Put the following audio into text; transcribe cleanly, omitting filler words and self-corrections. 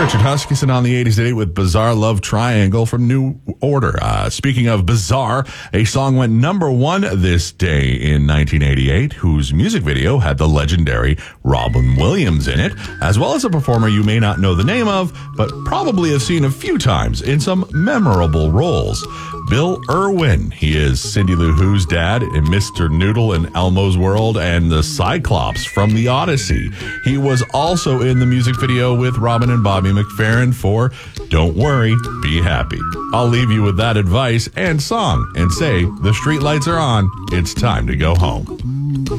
Richard Huskisson on the 80s at 8 with Bizarre Love Triangle from New Order. Speaking of bizarre, a song went number one this day in 1988, whose music video had the legendary Robin Williams in it, as well as a performer you may not know the name of, but probably have seen a few times in some memorable roles. Bill Irwin. He is Cindy Lou Who's dad in Mr. Noodle in Elmo's World and the Cyclops from the Odyssey. He was also in the music video with Robin and Bobby McFerrin for Don't Worry, Be Happy. I'll leave you with that advice and song and say the streetlights are on. It's time to go home.